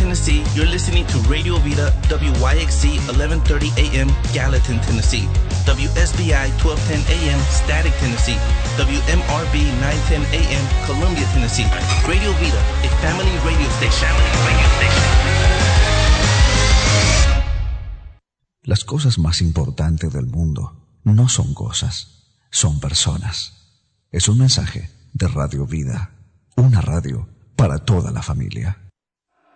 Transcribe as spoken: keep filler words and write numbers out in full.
Tennessee, you're listening to Radio Vida, W Y X C eleven thirty A M, Gallatin, Tennessee. W S B I twelve ten A M, Static, Tennessee. W M R B nine ten A M, Columbia, Tennessee. Radio Vida, a family radio station. Family radio station. Las cosas más importantes del mundo no son cosas, son personas. Es un mensaje de Radio Vida, una radio para toda la familia.